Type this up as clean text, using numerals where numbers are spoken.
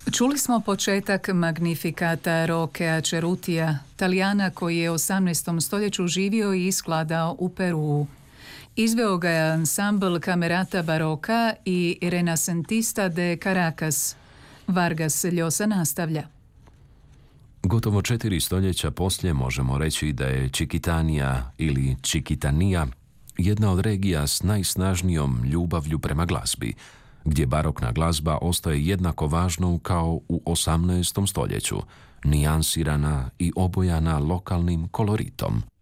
Čuli smo početak Magnificata Rockea Cerutija, Talijana koji je u 18. stoljeću živio i skladao u Peruu. Izveo ga je ansambl Camerata Barocca i Renascentista de Caracas. Vargas Llosa nastavlja. Gotovo 4 stoljeća poslije možemo reći da je Čikitanija ili Čikitanija jedna od regija s najsnažnijom ljubavlju prema glazbi, gdje barokna glazba ostaje jednako važnom kao u 18. stoljeću, nijansirana i obojana lokalnim koloritom.